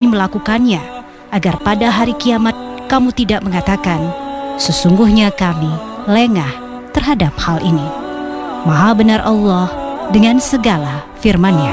melakukannya, agar pada hari kiamat kamu tidak mengatakan, sesungguhnya kami lengah terhadap hal ini. Maha benar Allah dengan segala firman-Nya.